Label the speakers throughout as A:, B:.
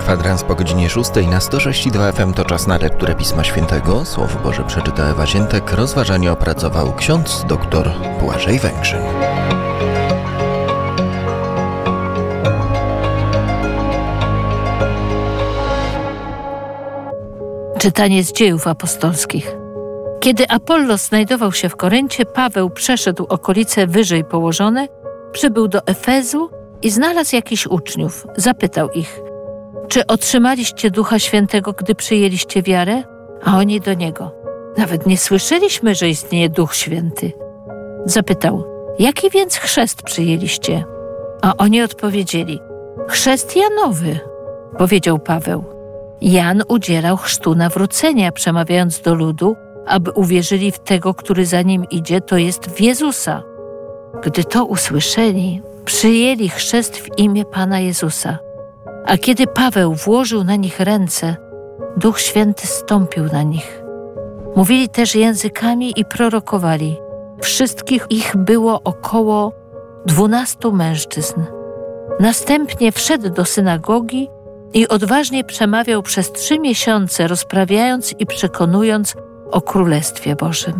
A: Kwadrans po godzinie 6 na 106,2 FM to czas na lekturę Pisma Świętego. Słowo Boże przeczyta Ewa Ziętek, rozważanie opracował ksiądz dr Błażej Węgrzyn.
B: Czytanie z Dziejów Apostolskich. Kiedy Apollos znajdował się w Koryncie, Paweł przeszedł okolice wyżej położone, przybył do Efezu i znalazł jakichś uczniów. Zapytał ich: czy otrzymaliście Ducha Świętego, gdy przyjęliście wiarę? A oni do niego: nawet nie słyszeliśmy, że istnieje Duch Święty. Zapytał: jaki więc chrzest przyjęliście? A oni odpowiedzieli: chrzest Janowy. Powiedział Paweł: Jan udzielał chrztu nawrócenia, przemawiając do ludu, aby uwierzyli w tego, który za nim idzie, to jest w Jezusa. Gdy to usłyszeli, przyjęli chrzest w imię Pana Jezusa. A kiedy Paweł włożył na nich ręce, Duch Święty zstąpił na nich. Mówili też językami i prorokowali. Wszystkich ich było około 12 mężczyzn. Następnie wszedł do synagogi i odważnie przemawiał przez 3 miesiące, rozprawiając i przekonując o Królestwie Bożym.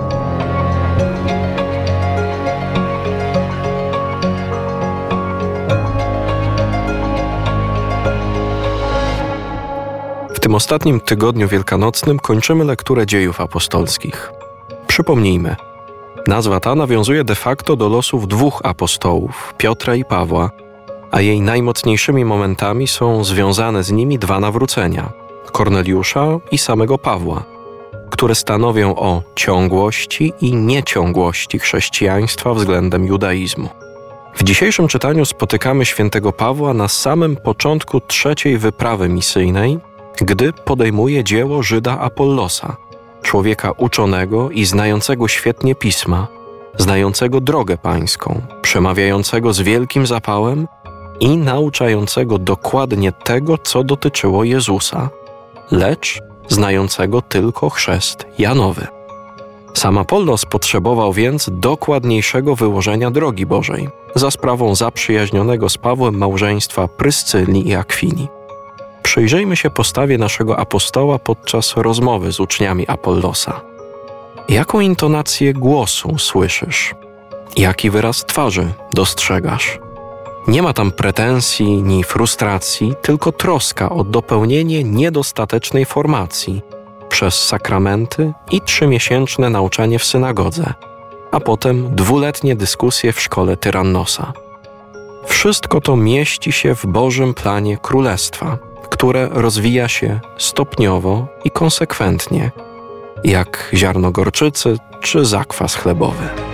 C: W tym ostatnim tygodniu wielkanocnym kończymy lekturę Dziejów Apostolskich. Przypomnijmy, nazwa ta nawiązuje de facto do losów 2 apostołów, Piotra i Pawła, a jej najmocniejszymi momentami są związane z nimi 2 nawrócenia, Korneliusza i samego Pawła, które stanowią o ciągłości i nieciągłości chrześcijaństwa względem judaizmu. W dzisiejszym czytaniu spotykamy świętego Pawła na samym początku 3. wyprawy misyjnej, gdy podejmuje dzieło Żyda Apollosa, człowieka uczonego i znającego świetnie Pisma, znającego drogę pańską, przemawiającego z wielkim zapałem i nauczającego dokładnie tego, co dotyczyło Jezusa, lecz znającego tylko chrzest Janowy. Sam Apollos potrzebował więc dokładniejszego wyłożenia drogi Bożej za sprawą zaprzyjaźnionego z Pawłem małżeństwa Pryscyli i Akwini. Przyjrzyjmy się postawie naszego apostoła podczas rozmowy z uczniami Apollosa. Jaką intonację głosu słyszysz? Jaki wyraz twarzy dostrzegasz? Nie ma tam pretensji ni frustracji, tylko troska o dopełnienie niedostatecznej formacji przez sakramenty i 3-miesięczne nauczanie w synagodze, a potem 2-letnie dyskusje w szkole Tyrannosa. Wszystko to mieści się w Bożym planie Królestwa, które rozwija się stopniowo i konsekwentnie, jak ziarno gorczycy czy zakwas chlebowy.